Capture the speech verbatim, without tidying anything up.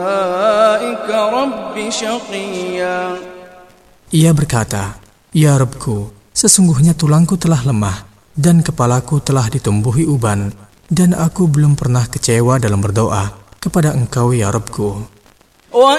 Ia berkata, "Ya Rabbku, sesungguhnya tulangku telah lemah dan kepalaku telah ditumbuhi uban, dan aku belum pernah kecewa dalam berdoa kepada Engkau ya Rabbku."